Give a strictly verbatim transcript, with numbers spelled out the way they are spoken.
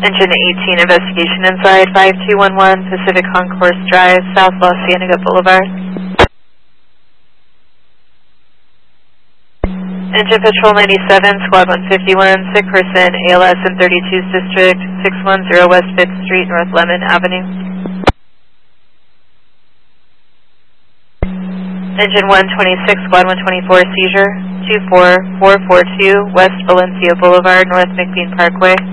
Engine eighteen, investigation inside five two one one Pacific Concourse Drive, South Los Cienega Boulevard. Engine Patrol ninety-seven, Squad one fifty-one, sick person, A L S in thirty-two's District, six one zero West fifth Street, North Lemon Avenue. Engine one twenty-six, Squad one twenty-four, seizure, two four four four two West Valencia Boulevard, North McBean Parkway.